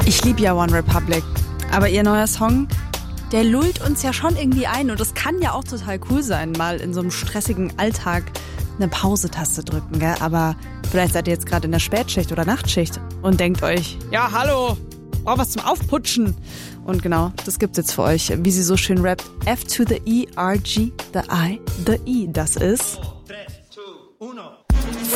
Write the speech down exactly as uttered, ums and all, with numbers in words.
Ich liebe ja One Republic, aber ihr neuer Song, der lullt uns ja schon irgendwie ein und das kann ja auch total cool sein, mal in so einem stressigen Alltag eine Pause-Taste drücken, gell? Aber vielleicht seid ihr jetzt gerade in der Spätschicht oder Nachtschicht und denkt euch, ja hallo, brauch was zum Aufputschen. Und genau, das gibt's jetzt für euch, wie sie so schön rappt. F to the E, R G, the I, the E, das ist...